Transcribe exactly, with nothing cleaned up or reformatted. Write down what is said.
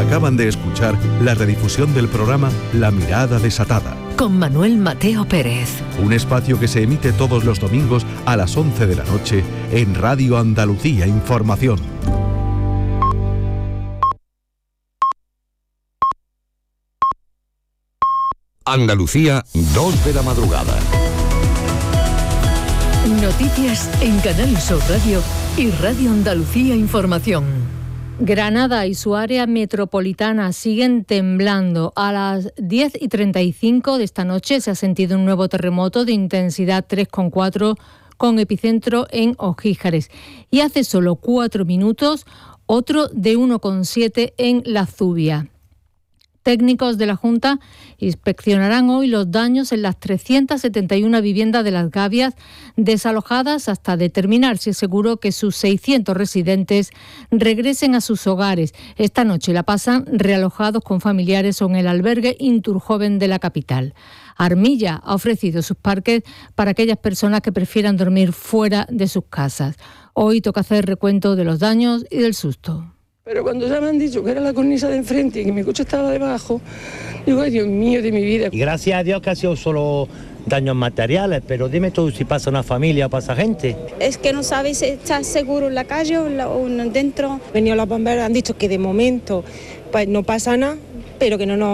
Acaban de escuchar la redifusión del programa La Mirada Desatada, con Manuel Mateo Pérez. Un espacio que se emite todos los domingos a las once de la noche en Radio Andalucía Información. Andalucía, dos de la madrugada. Noticias en Canal Sur Radio y Radio Andalucía Información. Granada y su área metropolitana siguen temblando. A las diez y treinta y cinco de esta noche se ha sentido un nuevo terremoto de intensidad tres coma cuatro con epicentro en Ojíjares. Y hace solo cuatro minutos otro de uno coma siete en La Zubia. Técnicos de la Junta inspeccionarán hoy los daños en las trescientas setenta y una viviendas de Las Gavias desalojadas hasta determinar si es seguro que sus seiscientos residentes regresen a sus hogares. Esta noche la pasan realojados con familiares o en el albergue Inturjoven de la capital. Armilla ha ofrecido sus parques para aquellas personas que prefieran dormir fuera de sus casas. Hoy toca hacer recuento de los daños y del susto. Pero cuando ya me han dicho que era la cornisa de enfrente y que mi coche estaba debajo, digo, ay Dios mío de mi vida. Y gracias a Dios que ha sido solo daños materiales, pero dime tú si pasa una familia o pasa gente. Es que no sabes si estás seguro en la calle o, la, o dentro. Venido los bomberos, han dicho que de momento pues no pasa nada, pero que no nos